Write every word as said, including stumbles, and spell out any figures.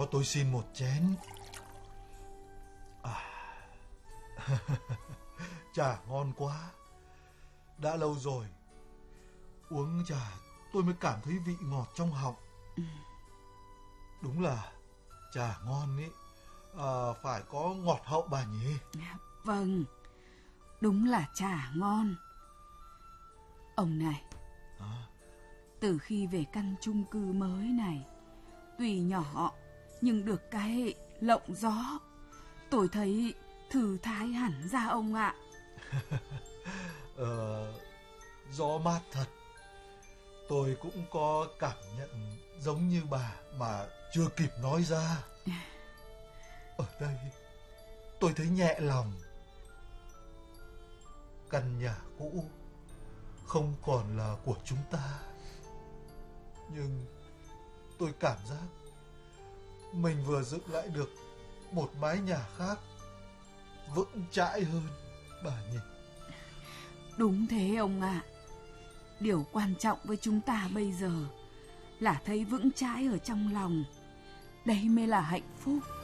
tôi xin một chén. À. Trà ngon quá. Đã lâu rồi uống trà tôi mới cảm thấy vị ngọt trong họng. Ừ. Đúng là trà ngon ý, à, phải có ngọt hậu bà nhỉ? Vâng, đúng là trà ngon. Ông này, à? Từ khi về căn chung cư mới này, tuy nhỏ nhưng được cái lộng gió, tôi thấy thư thái hẳn ra ông ạ. ờ, Gió mát thật. Tôi cũng có cảm nhận giống như bà mà chưa kịp nói ra. Ở đây tôi thấy nhẹ lòng. Căn nhà cũ không còn là của chúng ta, nhưng tôi cảm giác mình vừa dựng lại được một mái nhà khác vững chãi hơn, bà nhỉ? Đúng thế ông ạ. Điều quan trọng với chúng ta bây giờ là thấy vững chãi ở trong lòng. Đấy mới là hạnh phúc.